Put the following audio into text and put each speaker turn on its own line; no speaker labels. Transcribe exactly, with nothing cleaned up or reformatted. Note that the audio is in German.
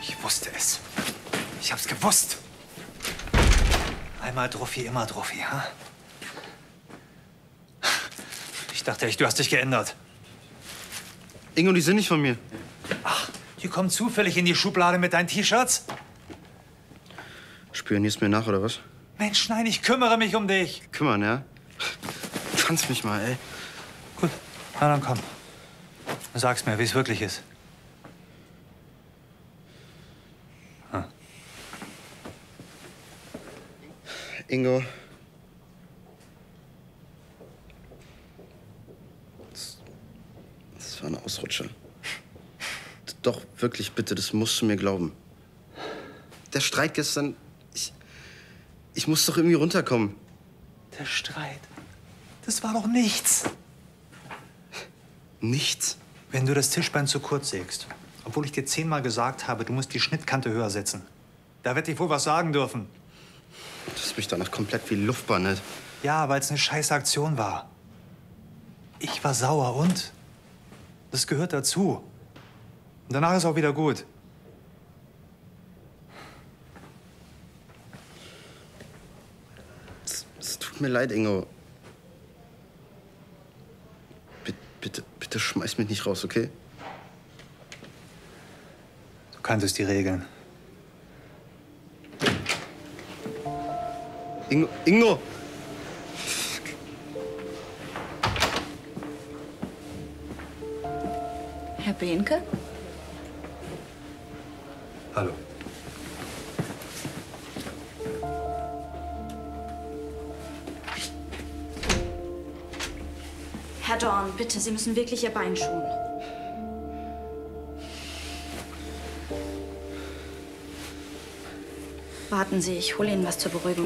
Ich wusste es. Ich hab's gewusst. Einmal Druffi, immer Druffi, ha? Ich dachte echt, du hast dich geändert.
Ingo, die sind nicht von mir.
Ach, die kommen zufällig in die Schublade mit deinen T-Shirts?
Spionierst mir nach, oder was?
Mensch, nein, ich kümmere mich um dich.
Kümmern, ja? Tanz mich mal, ey.
Gut, na dann komm. Sag's mir, wie es wirklich ist. Hm.
Ingo. Das, das war ein Ausrutscher. Doch, wirklich, bitte, das musst du mir glauben. Der Streit gestern, ich, ich muss doch irgendwie runterkommen.
Der Streit, das war doch nichts.
Nichts?
Wenn du das Tischbein zu kurz sägst, obwohl ich dir zehnmal gesagt habe, du musst die Schnittkante höher setzen, da wird ich wohl was sagen dürfen.
Du hast mich danach komplett wie Luftbahn, nicht?
Ja, weil es eine scheiß Aktion war. Ich war sauer und das gehört dazu. Und danach ist auch wieder gut.
Es, es tut mir leid, Ingo. Bitte, bitte, bitte schmeiß mich nicht raus, okay?
Du kanntest die Regeln.
Ingo, Ingo!
Herr Behnke?
Hallo.
Herr Dorn, bitte, Sie müssen wirklich Ihr Bein schonen. Warten Sie, ich hole Ihnen was zur Beruhigung.